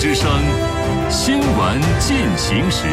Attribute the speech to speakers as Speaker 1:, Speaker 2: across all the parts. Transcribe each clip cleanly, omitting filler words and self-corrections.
Speaker 1: 之声，新闻进行时。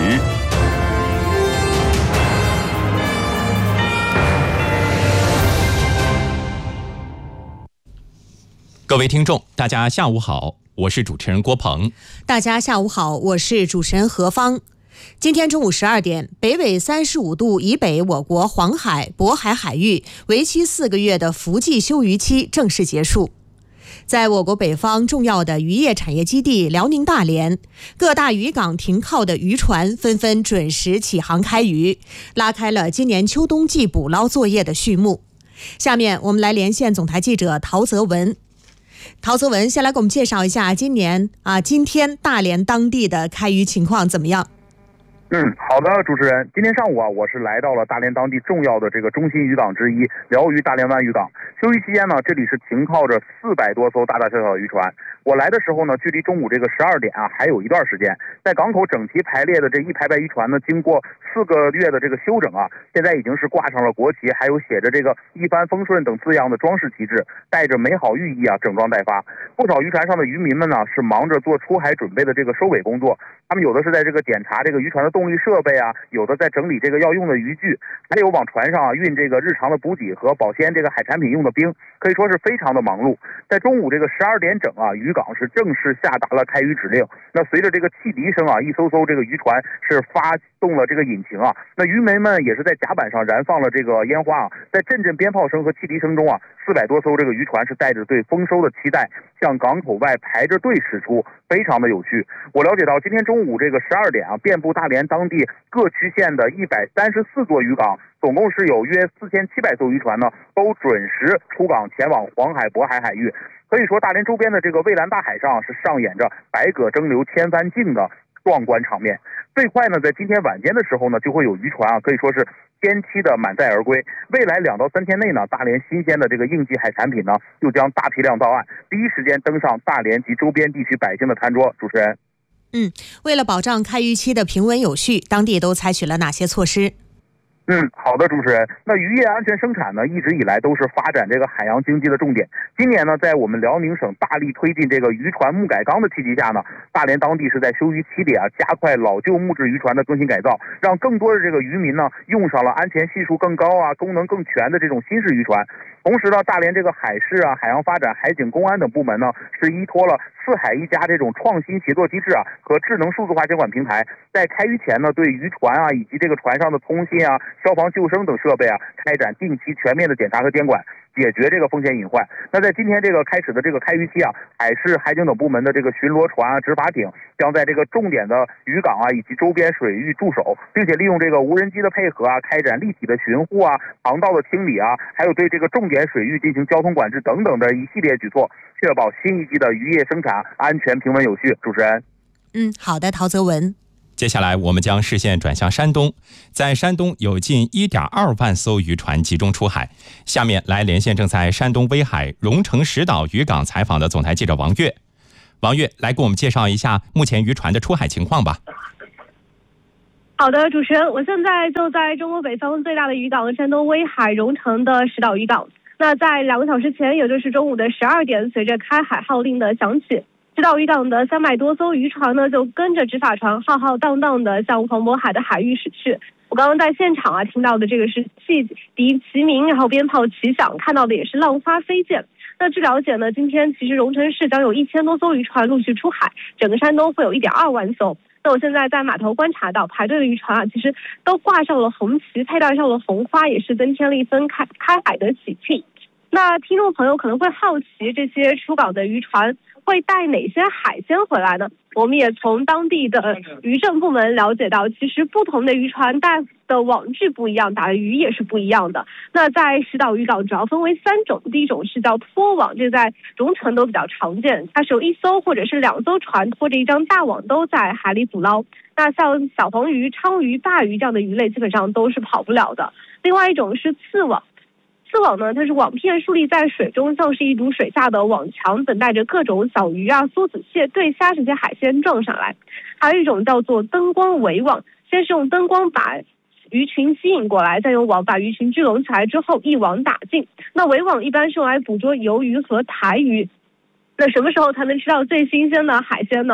Speaker 2: 各位听众，大家下午好，我是主持人郭鹏。
Speaker 3: 大家下午好，我是主持人何芳。今天中午12点，北纬35度以北我国黄海、渤海海域为期4个月的伏季休渔期正式结束。在我国北方重要的渔业产业基地辽宁大连，各大渔港停靠的渔船纷纷准时起航开渔，拉开了今年秋冬季捕捞作业的序幕。下面我们来连线总台记者陶泽文。陶泽文，先来给我们介绍一下今天大连当地的开渔情况怎么样？
Speaker 4: 好的，主持人，今天上午我是来到了大连当地重要的这个中心渔港之一辽渔大连湾渔港。休渔期间呢，这里是停靠着400多艘大大小小的渔船。我来的时候呢，距离中午这个12点还有一段时间。在港口整齐排列的这一排排渔船呢，经过4个月的这个休整现在已经是挂上了国旗，还有写着这个一帆风顺等字样的装饰旗帜，带着美好寓意整装待发。不少渔船上的渔民们呢，是忙着做出海准备的这个收尾工作。他们有的是在这个检查这个渔船的动力设备有的在整理这个要用的渔具，还有往船上运这个日常的补给和保鲜这个海产品用的冰，可以说是非常的忙碌。在中午这个12点整渔港是正式下达了开渔指令。那随着这个汽笛声一艘艘这个渔船是发动了这个引擎那渔民们也是在甲板上燃放了这个烟花在阵阵鞭炮声和汽笛声中400多艘这个渔船是带着对丰收的期待向港口外排着队驶出，非常的有趣。我了解到今天中午这个12点遍布大连当地各区县的134座渔港，总共是有约4700艘渔船呢，都准时出港前往黄海、渤海海域。可以说大连周边的这个蔚蓝大海上是上演着百舸争流千帆竞的壮观场面。最快呢，在今天晚间的时候呢，就会有渔船可以说是先期的满载而归。未来2到3天内呢，大连新鲜的这个应季海产品呢，就将大批量到岸，第一时间登上大连及周边地区百姓的餐桌。主持人，
Speaker 3: 为了保障开渔期的平稳有序，当地都采取了哪些措施？
Speaker 4: 好的，主持人。那渔业安全生产呢，一直以来都是发展这个海洋经济的重点。今年呢，在我们辽宁省大力推进这个渔船木改钢的契机下呢，大连当地是在休渔期里加快老旧木质渔船的更新改造，让更多的这个渔民呢用上了安全系数更高功能更全的这种新式渔船。同时呢，大连这个海事海洋发展、海警、公安等部门呢，是依托了4海1家这种创新协作机制和智能数字化监管平台，在开渔前呢，对渔船以及这个船上的通信消防救生等设备开展定期全面的检查和监管，解决这个风险隐患。那在今天这个开始的这个开渔期海事、海警等部门的这个巡逻船、执法艇将在这个重点的渔港以及周边水域驻守，并且利用这个无人机的配合开展立体的巡护航道的清理还有对这个重点水域进行交通管制等等的一系列举措，确保新一季的渔业生产安全、平稳有序。主持人，
Speaker 3: 好的，陶泽文。
Speaker 2: 接下来我们将视线转向山东，在山东有近1.2万艘渔船集中出海。下面来连线正在山东威海荣成石岛渔港采访的总台记者王悦。王悦，来给我们介绍一下目前渔船的出海情况吧。
Speaker 5: 好的，主持人，我现在就在中国北方最大的渔港山东威海荣成的石岛渔港。那在2个小时前，也就是中午的12点，随着开海号令的响起，石岛渔港的300多艘渔船呢，就跟着执法船浩浩荡荡的向黄渤海的海域驶去。我刚刚在现场听到的这个是汽笛齐鸣，然后鞭炮齐响，看到的也是浪花飞溅。那据了解呢，今天其实荣成市将有1000多艘渔船陆续出海，整个山东会有1.2万艘。那我现在在码头观察到，排队的渔船其实都挂上了红旗，佩戴上了红花，也是增添了一分开海的喜气。那听众朋友可能会好奇，这些出港的渔船会带哪些海鲜回来呢？我们也从当地的渔政部门了解到，其实不同的渔船带的网具不一样，打的鱼也是不一样的。那在石岛渔港主要分为3种，第一种是叫拖网，这在荣成都比较常见，它是有1艘或者是2艘船拖着一张大网都在海里捕捞。那像小黄鱼、鲳鱼、鲅鱼这样的鱼类基本上都是跑不了的。另外一种是刺网，刺网呢，它是网片竖立在水中，像是一堵水下的网墙，等待着各种小鱼梭子、蟹、对虾这些海鲜撞上来。还有一种叫做灯光围网，先是用灯光把鱼群吸引过来，再用网把鱼群聚拢起来之后一网打尽。那围网一般是用来捕捉鱿鱼和台鱼。那什么时候才能吃到最新鲜的海鲜呢？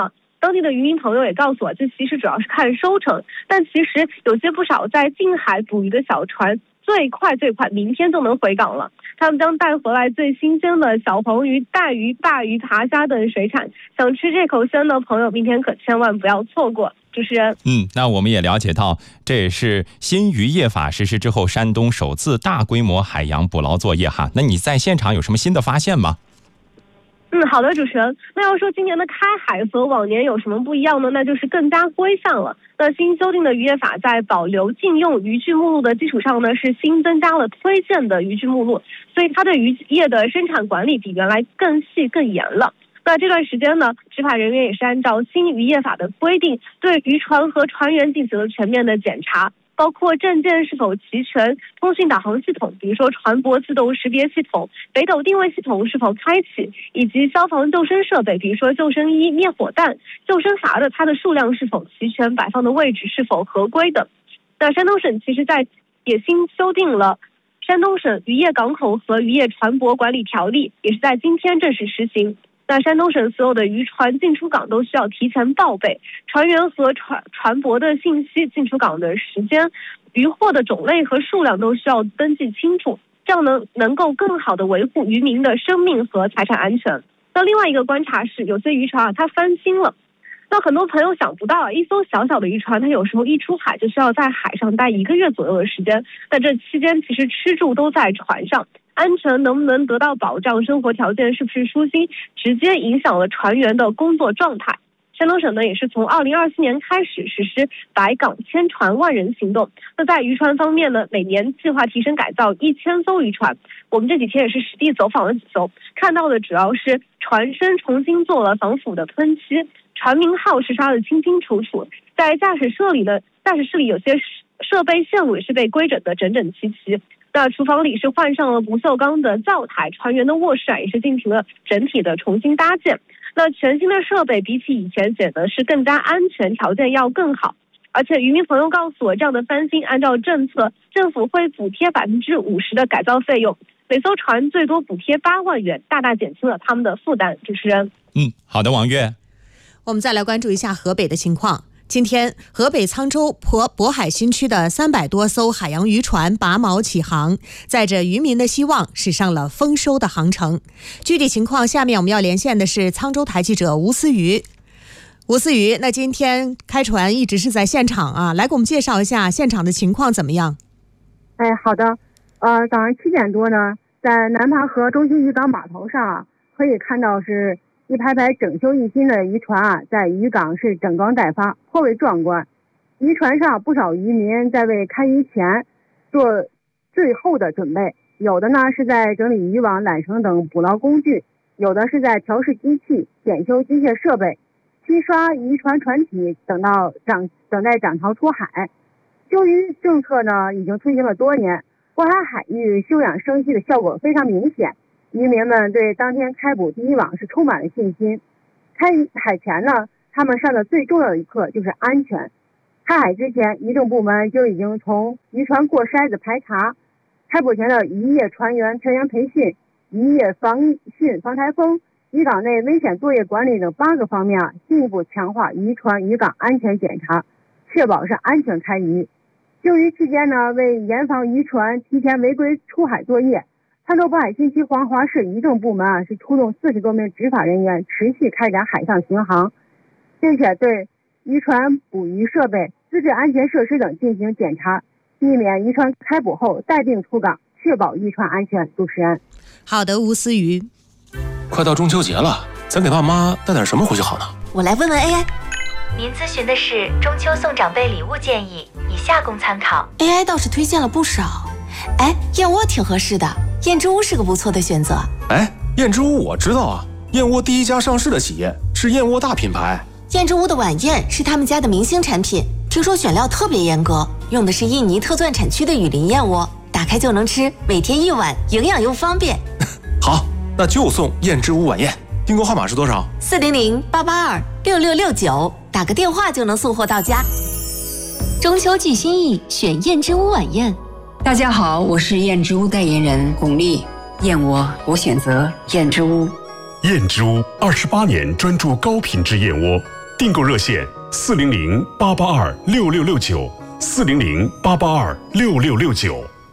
Speaker 5: 当地的渔民朋友也告诉我，这其实主要是看收成，但其实有些不少在近海捕鱼的小船，最快明天就能回港了。他们将带回来最新鲜的小黄鱼、带鱼、鲅鱼、爬虾等水产，想吃这口鲜的朋友，明天可千万不要错过。主持人，
Speaker 2: 那我们也了解到，这也是新渔业法实施之后，山东首次大规模海洋捕捞作业哈。那你在现场有什么新的发现吗？
Speaker 5: 好的，主持人。那要说今年的开海和往年有什么不一样呢？那就是更加规范了。那新修订的渔业法在保留禁用渔具目录的基础上呢，是新增加了推荐的渔具目录，所以它对渔业的生产管理比原来更细更严了。那这段时间呢，执法人员也是按照新渔业法的规定，对渔船和船员进行了全面的检查，包括证件是否齐全、通讯导航系统，比如说船舶自动识别系统、北斗定位系统是否开启，以及消防救生设备，比如说救生衣、灭火弹、救生筏的它的数量是否齐全、摆放的位置是否合规等。那山东省其实也新修订了《山东省渔业港口和渔业船舶管理条例》，也是在今天正式实行。那山东省所有的渔船进出港都需要提前报备船员和船舶的信息、进出港的时间、渔获的种类和数量都需要登记清楚，这样能够更好的维护渔民的生命和财产安全。那另外一个观察是，有些渔船它翻新了。那很多朋友想不到，一艘小小的渔船，它有时候一出海就需要在海上待1个月左右的时间。那这期间其实吃住都在船上，安全能不能得到保障，生活条件是不是舒心，直接影响了船员的工作状态。山东省呢也是从2024年开始实施百港千船万人行动。那在渔船方面呢，每年计划提升改造1000艘渔船。我们这几天也是实地走访了几艘，看到的主要是船身重新做了防腐的喷漆，船名号是刷得清清楚楚，在驾驶室里有些设备线路也是被规整的整整齐齐。那厨房里是换上了不锈钢的灶台，船员的卧室也是进行了整体的重新搭建。那全新的设备比起以前显得是更加安全，条件要更好。而且渔民朋友告诉我，这样的翻新按照政策，政府会补贴50%的改造费用，每艘船最多补贴8万元，大大减轻了他们的负担。主持人，
Speaker 2: 好的，王悦。
Speaker 3: 我们再来关注一下河北的情况。今天，河北沧州渤海新区的300多艘海洋渔船拔锚起航，载着渔民的希望，驶上了丰收的航程。具体情况，下面我们要连线的是沧州台记者吴思瑜。吴思瑜，那今天开船一直是在现场啊，来给我们介绍一下现场的情况怎么样？
Speaker 6: 好的，早上7点多呢，在南盘河中心渔港码头上可以看到是一排排整修一新的渔船在渔港是整装待发，颇为壮观。渔船上不少渔民在为开渔前做最后的准备，有的呢是在整理渔网、缆绳等捕捞工具，有的是在调试机器、检修机械设备、漆刷渔船船体，等待涨潮出海。休渔政策呢已经推行了多年，渤海海域休养生息的效果非常明显。渔民们对当天开捕第一网是充满了信心。开海前呢，他们上的最重要的一课就是安全。开海之前，渔政部门就已经从渔船过筛子排查，开捕前的渔业船员全员培训、渔业防汛防台风、渔港内危险作业管理等8个方面进一步强化渔船渔港安全检查，确保是安全开渔。休渔期间呢，为严防渔船提前违规出海作业，沧州渤海新区黄华市渔政部门是出动40多名执法人员，持续开展海上巡航，并且对渔船捕鱼设备、资质安全设施等进行检查，避免渔船开捕后待并出港，确保渔船安全。主持人，
Speaker 3: 好的，吴思瑜。
Speaker 7: 快到中秋节了，咱给爸妈带点什么回去好呢？
Speaker 8: 我来问问 AI。您咨询的是中秋送长辈礼物建议，以下供参考。AI 倒是推荐了不少，燕窝挺合适的，燕之屋是个不错的选择。
Speaker 7: 燕之屋我知道啊，燕窝第一家上市的企业，是燕窝大品牌。
Speaker 8: 燕之屋的晚宴是他们家的明星产品，听说选料特别严格，用的是印尼特钻产区的雨林燕窝，打开就能吃，每天1碗，营养又方便。
Speaker 7: 好，那就送燕之屋晚宴。订购号码是多少
Speaker 8: ？400-882-6669，打个电话就能送货到家。
Speaker 9: 中秋寄心意，选燕之屋晚宴。
Speaker 10: 大家好，我是燕之屋代言人巩俐。燕窝我选择燕之屋。
Speaker 11: 燕之屋28年专注高品质燕窝， 订购热线400-882-6669，400-882-6669。